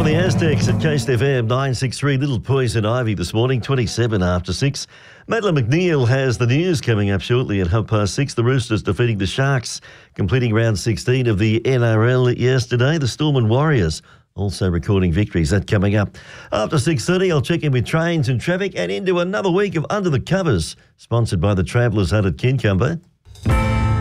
the Aztecs at Coast FM 963. Little Poison Ivy this morning, 27 after 6. Madeline McNeil has the news coming up shortly at 6:30. The Roosters defeating the Sharks, completing round 16 of the NRL yesterday. The Storm and Warriors also recording victories. That coming up. After 6:30, I'll check in with trains and traffic and into another week of Under the Covers, sponsored by the Travellers Hut at Kincumber.